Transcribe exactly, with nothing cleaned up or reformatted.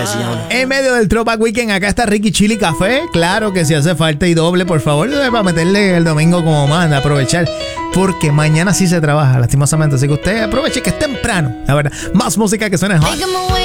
presión. En medio del Throwback Weekend, acá está Ricky Chili Café. Claro que si hace falta y doble, por favor, para meterle el domingo como manda, aprovechar. Porque mañana sí se trabaja, lastimosamente. Así que usted aproveche que es temprano. La verdad, más música que suena en Hot.